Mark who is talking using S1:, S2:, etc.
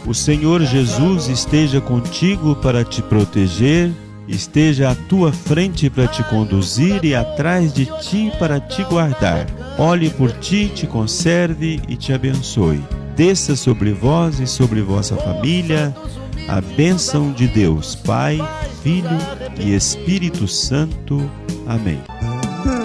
S1: O Senhor Jesus esteja contigo para te proteger, esteja à tua frente para te conduzir e atrás de ti para te guardar. Olhe por ti, te conserve e te abençoe. Desça sobre vós e sobre vossa família a bênção de Deus, Pai, Filho e Espírito Santo. Amém.